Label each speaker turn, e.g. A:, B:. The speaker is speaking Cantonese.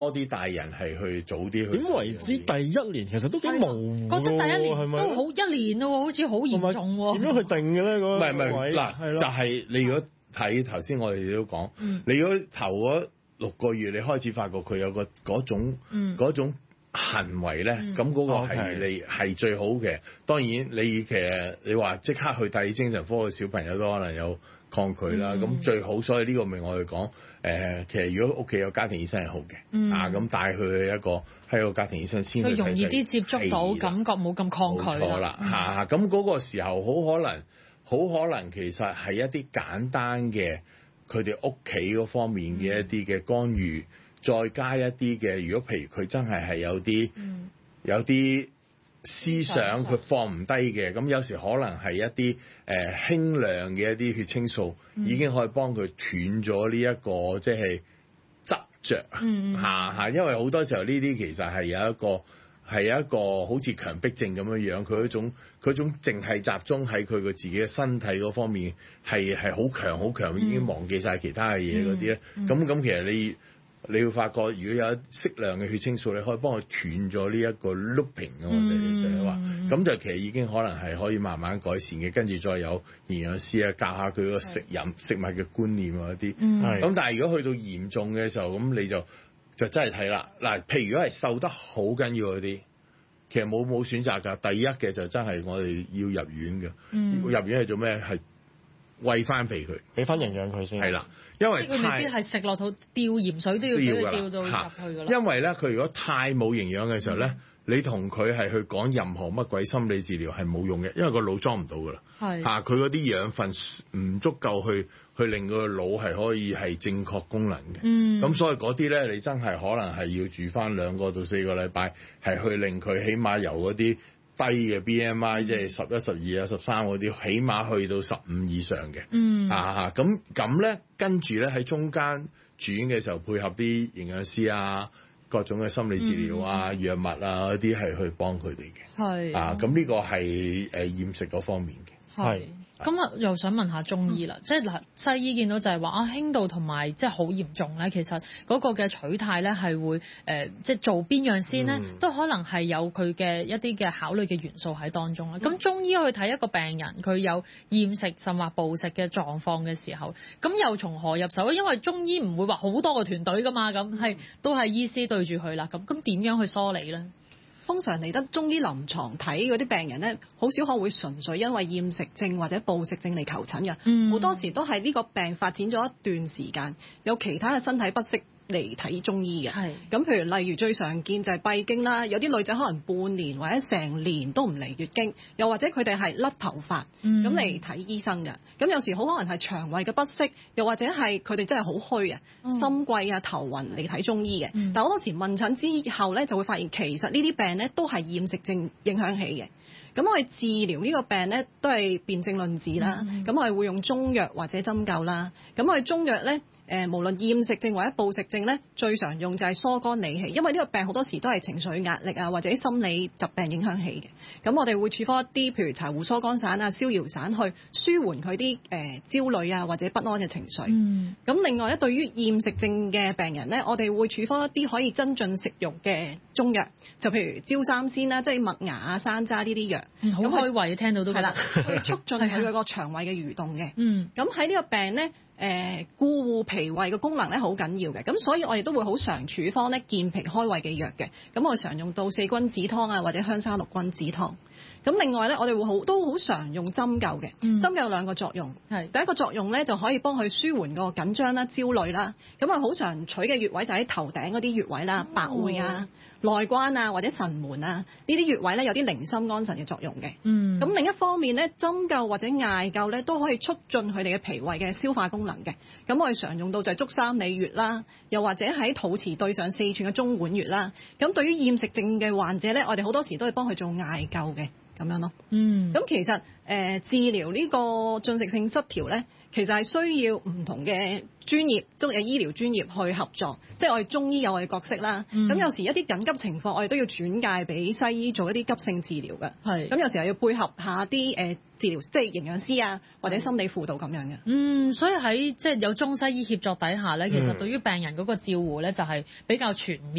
A: 多啲大人係去早啲去。
B: 點為之第一年其實都幾模糊喎，
C: 覺得第一年
B: 係咪
C: 都好一年咯，好似好嚴重喎。
B: 點樣去定嘅咧？嗰個位
A: 嗱，就係你如果睇頭先我哋都講，你如果頭嗰6個月你開始發覺佢有嗰種行為咧，咁嗰個係你係最好嘅。當然你其實你話即刻去睇精神科嘅小朋友都可能有抗拒啦。咁最好，所以呢個咪我哋講其實如果屋企有家庭醫生係好嘅，咁帶佢去喺個家庭醫生先去睇，
C: 佢容易啲接觸到，感覺冇咁抗拒。
A: 冇錯啦，咁嗰個時候好可能其實係一啲簡單嘅佢哋屋企嗰方面嘅一啲嘅干預。再加一啲嘅，如果譬如佢真係有啲思想佢放唔低嘅，咁有時可能係一啲輕量嘅一啲血清素已經可以幫佢斷咗呢一個即係執着因為好多時候呢啲其實係有一個好似強迫症咁樣，佢嗰種淨係集中喺佢個自己嘅身體嗰方面係好強，已經忘記晒其他嘅嘢嗰啲咧。咁其實你要發覺，如果有適量嘅血清素，你可以幫佢斷咗呢一個 looping 我哋成日話，咁就其實已經可能係可以慢慢改善嘅。跟住再有營養師教下佢個食物嘅觀念嗰啲。咁但係如果去到嚴重嘅時候，咁你就真係睇啦。嗱，譬如如果係瘦得好緊要嗰啲，其實冇選擇㗎。第一嘅就真係我哋要入院嘅。入院係做咩？係餵翻肥佢，俾翻營養佢先。係啦，因為
C: 佢未必係食落肚吊鹽水都要俾佢吊到入去㗎啦。
A: 因為咧，佢如果太冇營養嘅時候咧，你同佢係去講任何乜鬼心理治療係冇用嘅，因為個腦裝唔到㗎啦。係佢嗰啲養分唔足夠去令個腦係可以係正確功能嘅。咁所以嗰啲咧，你真係可能係要住翻2個到4個禮拜，係去令佢起碼由嗰啲低嘅 BMI 即係11、12、13嗰啲，起碼去到15以上嘅。咁咧，跟住咧喺中間住院嘅時候，配合啲營養師啊、各種嘅心理治療啊、藥物啊嗰啲係去幫佢哋嘅。係咁呢個係厭食嗰方面嘅。係。
C: 咁啊，又想問下中醫啦，即係嗱，西醫見到就係話輕度同埋即係好嚴重咧，其實嗰個嘅取態咧係會即係做邊樣先咧，都可能係有佢嘅一啲嘅考慮嘅元素喺當中啦。咁中醫去睇一個病人，佢有厭食甚或暴食嘅狀況嘅時候，咁又從何入手咧？因為中醫唔會話好多個團隊噶嘛，咁都係醫師對住佢啦。咁點樣去梳理咧？
D: 通常嚟得中醫臨床睇嗰啲病人咧，好少可會純粹因為厭食症或者暴食症嚟求診嘅，好多時都係呢個病發展咗一段時間，有其他嘅身體不適嚟睇中醫嘅。咁譬如例如最常見就係閉經啦，有啲女仔可能半年或者成年都唔嚟月經，又或者佢哋係甩頭髮咁嚟睇醫生嘅。咁有時好可能係腸胃嘅不適，又或者係佢哋真係好虛啊、心悸啊、頭暈嚟睇中醫嘅。但好多時問診之後咧，就會發現其實呢啲病咧都係厭食症影響起嘅。咁我哋治療呢個病咧都係辨證論治啦。咁我哋會用中藥或者針灸啦。咁我哋中藥咧無論厭食症或者暴食症咧，最常用就係疏肝理氣，因為呢個病好多時都係情緒壓力啊或者心理疾病影響起嘅。咁我哋會處方一啲譬如柴胡疏肝散啊、逍遙散去舒緩佢啲焦慮啊或者不安嘅情緒。咁另外咧，對於厭食症嘅病人咧，我哋會處方一啲可以增進食慾嘅中藥，就譬如焦三仙啦，即係麥芽啊、山楂呢啲藥。
C: 好開胃，聽到都係啦，
D: 去促進佢個腸胃嘅蠕動嘅。咁喺呢個病咧，固護脾胃嘅功能咧好緊要嘅。咁所以我哋都會好常處方咧健脾開胃嘅藥嘅。咁我哋常用到4君子湯啊，或者香砂6君子湯。咁另外咧，我哋會都好常用針灸嘅。針灸有2個作用。第一個作用咧就可以幫佢舒緩個緊張啦、焦慮啦。咁啊好常取嘅穴位就喺頭頂嗰啲穴位啦，百會啊、內關啊或者神門啊，呢啲穴位咧有啲寧心安神嘅作用嘅。咁另一方面咧，針灸或者艾灸咧都可以促進佢哋嘅脾胃嘅消化功能嘅。咁我哋常用到就係足三里穴啦，又或者喺肚臍對上4寸嘅中脘穴啦。咁對於厭食症嘅患者咧，我哋好多時都係幫佢做艾灸嘅咁樣咯。咁其實治療呢個進食性失調咧，其實係需要唔同嘅專業，即係醫療專業去合作。即係我哋中醫有我哋角色啦。咁有時一啲緊急情況，我哋都要轉介俾西醫做一啲急性治療嘅。咁有時候要配合下啲治療，即係營養師啊，或者心理輔導咁樣嘅。
C: 所以喺即係有中西醫協作底下咧，其實對於病人嗰個照護咧就係比較全面。